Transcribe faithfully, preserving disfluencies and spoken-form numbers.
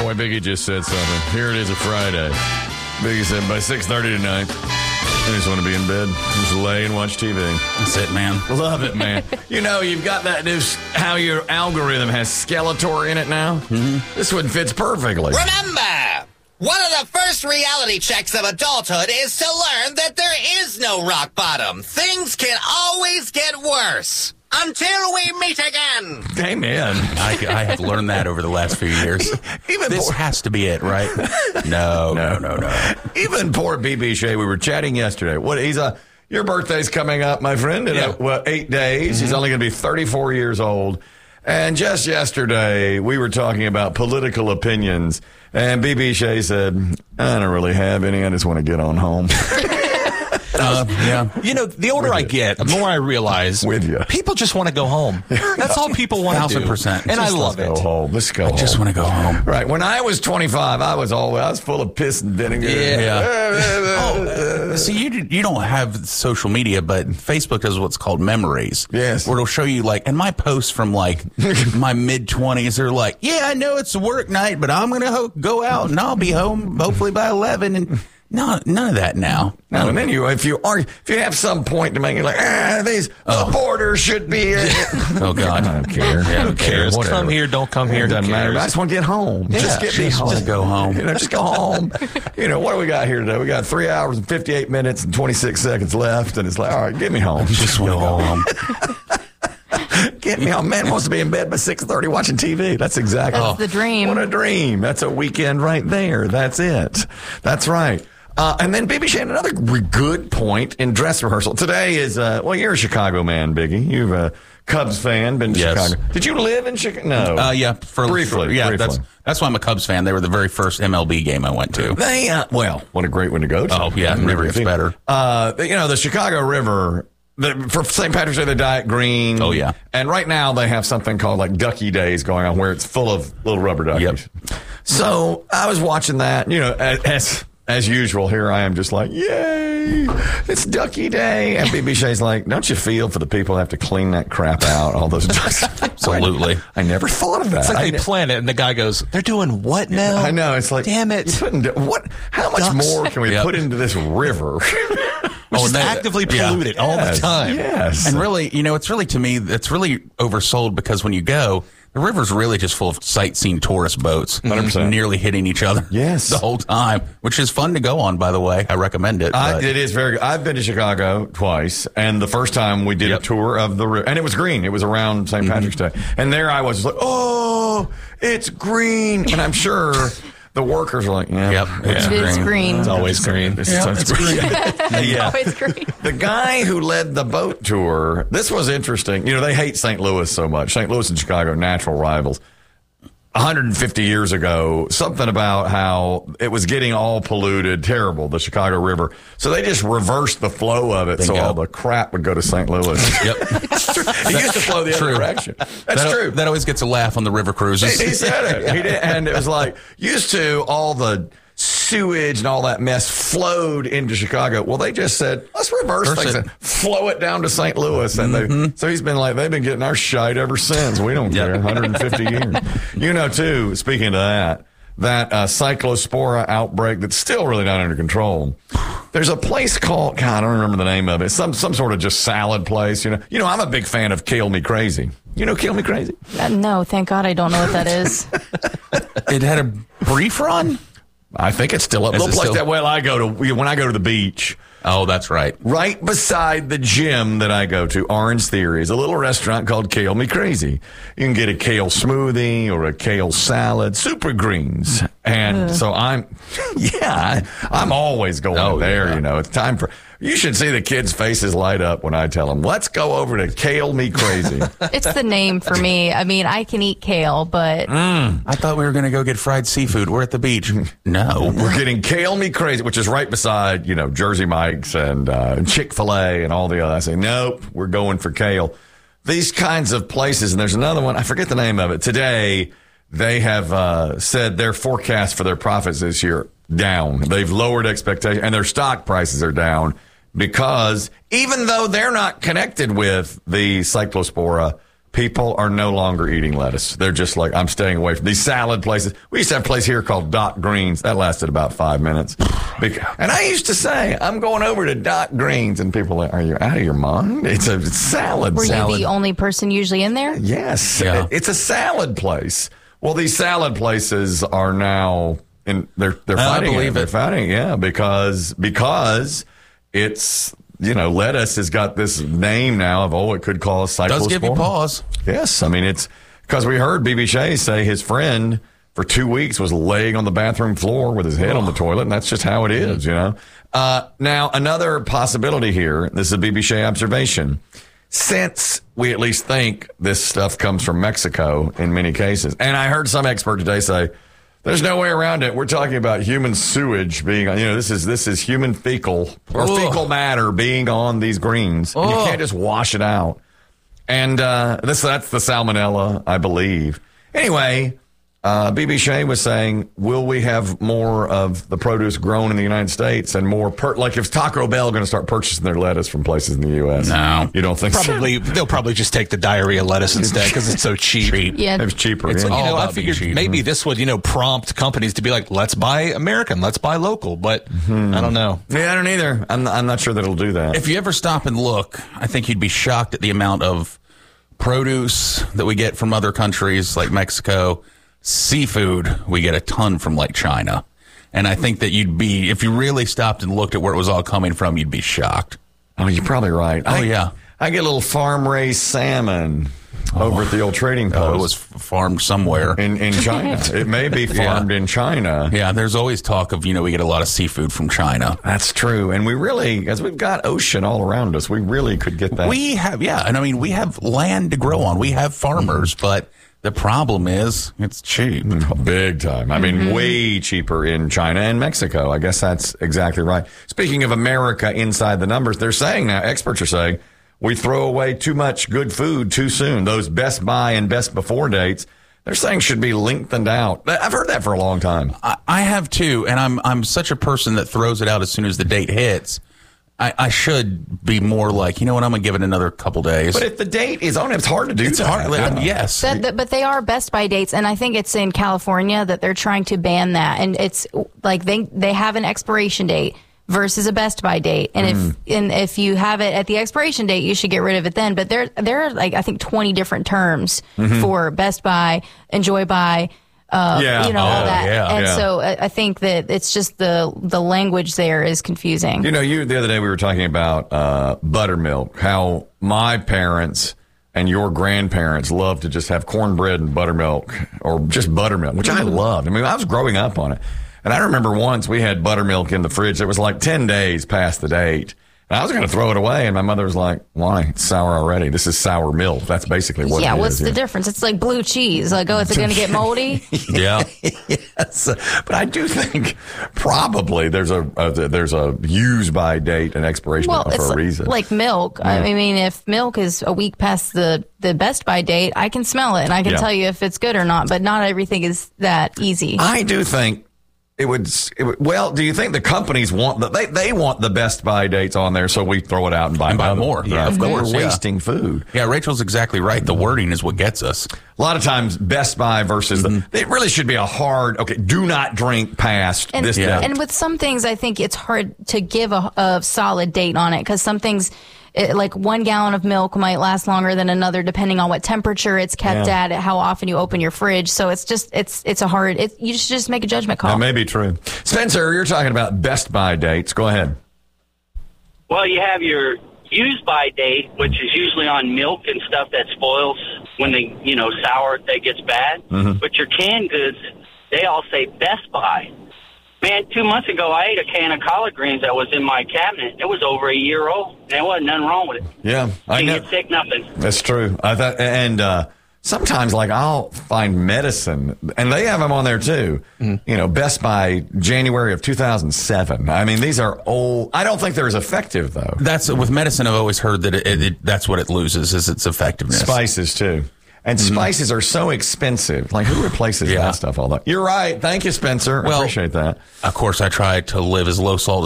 Boy, Biggie just said something. Here it is, a Friday. Biggie said by six thirty tonight, I just want to be in bed, just lay and watch T V. That's it, man. Love it, man. You know, you've got that new, how your algorithm has Skeletor in it now. Mm-hmm. This one fits perfectly. Remember, one of the first reality checks of adulthood is to learn that there is no rock bottom. Things can always get worse. Until we meet again. Amen. I, I have learned that over the last few years. Even this poor, has to be it, right? No, no, no, no. Even poor B B Shea, we were chatting yesterday. What he's a your birthday's coming up, my friend, in yeah. a, well, eight days. Mm-hmm. He's only going to be thirty-four years old. And just yesterday, we were talking about political opinions, and B B Shea said, I don't really have any. I just want to get on home. Uh, yeah. You know, the older I get, the more I realize With you. people just want to go home. That's all people want to do. Thousand percent. And Just I love let's it. Go home. Let's go I home. just want to go home. Right. When I was twenty-five, I was all I was full of piss and vinegar. Yeah. oh, see, you you don't have social media, but Facebook does what's called memories. Yes. Where it'll show you, like, and my posts from, like, my mid-twenties are like, yeah, I know it's a work night, but I'm going to ho- go out and I'll be home hopefully by eleven. And no, none of that now. No, and then you, if you are, if you have some point to make it like, ah, these Oh. the border should be. Uh, Oh, God. I don't care. Yeah, Who cares? Whatever. Come here, don't come here. It doesn't Who matter. cares? I just want to get home. just get me just home. wanna go home. You know, just go home. You know, what do we got here today? We got three hours and fifty-eight minutes and twenty-six seconds left, and it's like, all right, get me home. Just want to go home. Get me home. Man wants to be in bed by six thirty watching T V. That's exactly. That's the dream. What a dream. That's a weekend right there. That's it. That's right. Uh, and then B B Shea, another re- good point in dress rehearsal. Today is, uh, well, you're a Chicago man, Biggie. You're a Cubs fan, been to Yes. Chicago. Did you live in Chicago? No. Uh, yeah, for Briefly, for- yeah, briefly. that's that's why I'm a Cubs fan. They were the very first M L B game I went to. They, uh, well, what a great one to go to. Oh, yeah, never gets better. Uh, you know, the Chicago River, the, for Saint Patrick's Day, they dye it green. Oh, yeah. And right now they have something called like Ducky Days going on where it's full of little rubber duckies. Yep. So I was watching that, you know, as as usual, here I am just like, yay, it's Ducky Day. And B B Shea's like, don't you feel for the people who have to clean that crap out, all those ducks? Absolutely. I, I never thought of that. It's like I they ne- plan it, and the guy goes, they're doing what now? I know. It's like, damn it. you putting, what? How much Ducks. more can we Yep. put into this river? Which Oh, is that- actively yeah. polluted all Yes, the time. Yes. And really, you know, it's really, to me, it's really oversold because when you go, the river's really just full of sightseeing tourist boats. one hundred percent. Nearly hitting each other. Yes. The whole time, which is fun to go on, by the way. I recommend it. I, but- it is very good. I've been to Chicago twice, and the first time we did Yep. a tour of the river, and it was green. It was around Saint Patrick's Day. And there I was just like, oh, it's green. And I'm sure the workers are like, yeah, Yep. it's It is green. It's always green. It's, it's green. yeah. Always green. The guy who led the boat tour, this was interesting. You know, they hate Saint Louis so much. Saint Louis and Chicago, natural rivals. one hundred fifty years ago, something about how it was getting all polluted, terrible, the Chicago River. So they just reversed the flow of it so Bingo. all the crap would go to Saint Louis. Yep. It used to flow the True. other direction. That's that, true. That always gets a laugh on the river cruises. He, he said it. He did, and it was like, used to all the sewage and all that mess flowed into Chicago. Well, they just said, let's reverse Reverse things it. and flow it down to Saint Louis. And they, so he's been like, they've been getting our shite ever since. We don't Yep. care. one hundred fifty years. You know, too, speaking of that, that uh, cyclospora outbreak that's still really not under control. There's a place called, God, I don't remember the name of it. Some some sort of just salad place. You know, you know, I'm a big fan of Kale Me Crazy. You know, Kale Me Crazy. Uh, no, thank God I don't know what that is. It had a brief run? I think it's still up. Is Little it place still- that well, I go to when I go to the beach. Oh, that's right. Right beside the gym that I go to, Orange Theory, is a little restaurant called Kale Me Crazy. You can get a kale smoothie or a kale salad, super greens. And so I'm, yeah, I, I'm always going Oh, there, yeah. you know. It's time for, you should see the kids' faces light up when I tell them, let's go over to Kale Me Crazy. It's the name for me. I mean, I can eat kale, but I thought we were going to go get fried seafood. We're at the beach. No. We're getting Kale Me Crazy, which is right beside, you know, Jersey Mike's and uh, Chick-fil-A and all the other. I say, nope, we're going for kale. These kinds of places, and there's another one, I forget the name of it. Today, they have uh, said their forecast for their profits this year down. They've lowered expectations, and their stock prices are down because even though they're not connected with the cyclospora People are no longer eating lettuce. They're just like, I'm staying away from these salad places. We used to have a place here called Doc Green's. That lasted about five minutes. And I used to say, I'm going over to Doc Green's. And people are like, are you out of your mind? It's a salad. Were salad. you the only person usually in there? Yes. Yeah. It's a salad place. Well, these salad places are now, in, they're, they're I fighting believe it. They're it. fighting, yeah, because, because it's, you know, lettuce has got this name now of, oh, it could cause cyclosporin. Does give you pause. Yes. I mean, it's because we heard B B Shea say his friend for two weeks was laying on the bathroom floor with his head on the toilet, and that's just how it is, you know. Uh, now, another possibility here, this is a B B Shea observation. Since we at least think this stuff comes from Mexico in many cases, and I heard some expert today say, there's no way around it. We're talking about human sewage being, you know, this is this is human fecal or Ugh. fecal matter being on these greens. And you Ugh. can't just wash it out. And uh, this that's the salmonella, I believe. Anyway, uh, B B Shea was saying, will we have more of the produce grown in the United States and more, per- like if Taco Bell going to start purchasing their lettuce from places in the U S? No. You don't think Probably they'll probably just take the diarrhea lettuce instead because it's so cheap. Cheap. Yeah. so? It's cheaper. It's yeah. like, you know, All I about being figured cheap. maybe this would, you know, prompt companies to be like, let's buy American, let's buy local. But I don't know. yeah, I don't either. I'm, I'm not sure that it'll do that. If you ever stop and look, I think you'd be shocked at the amount of produce that we get from other countries like Mexico. Seafood, we get a ton from like China. And I think that you'd be, if you really stopped and looked at where it was all coming from, you'd be shocked. Oh, you're probably right. Oh, I, yeah. I get a little farm-raised salmon over at the old trading post. Oh, it was f- farmed somewhere. in, in China. It may be farmed in China. Yeah, there's always talk of, you know, we get a lot of seafood from China. That's true. And we really, as we've got ocean all around us, we really could get that. We have, yeah, and I mean, we have land to grow on. We have farmers, but the problem is it's cheap. Big time. I mean, way cheaper in China and Mexico. I guess that's exactly right. Speaking of America inside the numbers, they're saying now, experts are saying, we throw away too much good food too soon. Those Best Buy and Best Before dates, they're saying should be lengthened out. I've heard that for a long time. I, I have too, and I'm I'm such a person that throws it out as soon as the date hits. I, I should be more like, you know what, I'm going to give it another couple days. But if the date is on, it's hard to do it's that. hard. Yeah. Yes. That, that- but they are Best Buy dates, and I think it's in California that they're trying to ban that. And it's like they they have an expiration date versus a Best Buy date, and if and if you have it at the expiration date, you should get rid of it then. But there there are like I think twenty different terms for Best Buy, Enjoy Buy. Uh, Yeah. you know, Oh, all that. yeah, and yeah. so I I think that it's just the the language there is confusing. You know, you the other day we were talking about uh, buttermilk, how my parents and your grandparents loved to just have cornbread and buttermilk or just buttermilk, which I loved. I mean, I was growing up on it. And I remember once we had buttermilk in the fridge. It was like ten days past the date. And I was going to throw it away. And my mother was like, why? It's sour already. This is sour milk. That's basically what yeah, it what's is. the yeah. difference? It's like blue cheese. Like, oh, is it going to get moldy? yeah. Yes, but I do think probably there's a, a there's a use by date and expiration Well, for it's a reason. like milk. I mean, if milk is a week past the, the Best Buy date, I can smell it and I can Yeah. tell you if it's good or not. But not everything is that easy. I do think it would, it would. Well, do you think the companies want the they they want the Best Buy dates on there so we throw it out and buy, And buy another? more. Yeah, of We're course, yeah. wasting food. Yeah, Rachel's exactly right. The wording is what gets us. A lot of times, Best Buy versus the. It really should be a hard. Okay, do not drink past And, this Yeah. date. and with some things, I think it's hard to give a, a solid date on it because some things, it, like one gallon of milk might last longer than another depending on what temperature it's kept Yeah. at, how often you open your fridge. So it's just it's it's a hard. It, you should just make a judgment call. That may be true. Spencer, you're talking about Best Buy dates. Go ahead. Well, you have your use by date, which is usually on milk and stuff that spoils when they, you know, sour, that gets bad. Mm-hmm. But your canned goods, they all say Best Buy. Man, two months ago, I ate a can of collard greens that was in my cabinet. It was over a year old, and there wasn't nothing wrong with it. Yeah, I Didn't know. get sick, nothing. That's true. I thought, and uh, sometimes, like, I'll find medicine, and they have them on there too. You know, Best Buy, January of two thousand seven. I mean, these are old. I don't think they're as effective though. That's with medicine. I've always heard that it, it, it, that's what it loses is its effectiveness. Spices too. And spices are so expensive. Like, who replaces Yeah. that stuff all that? You're right. Thank you, Spencer. I Well- appreciate that. Of course, I try to live as low salt